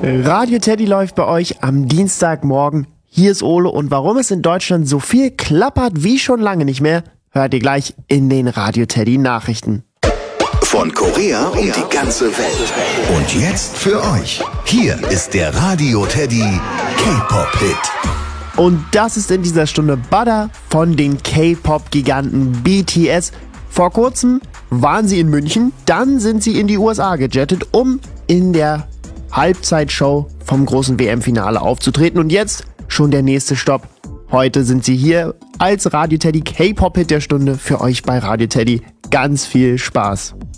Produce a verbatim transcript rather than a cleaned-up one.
Radio Teddy läuft bei euch am Dienstagmorgen. Hier ist Ole und warum es in Deutschland so viel klappert wie schon lange nicht mehr, hört ihr gleich in den Radio Teddy Nachrichten. Von Korea und die ganze Welt. Und jetzt für euch. Hier ist der Radio Teddy K-Pop-Hit. Und das ist in dieser Stunde Butter von den K-Pop-Giganten B T S. Vor kurzem waren sie in München, dann sind sie in die U S A gejettet, um in der Halbzeitshow vom großen W M-Finale aufzutreten. Und jetzt schon der nächste Stopp. Heute sind sie hier als Radio Teddy K-Pop-Hit der Stunde für euch bei Radio Teddy. Ganz viel Spaß.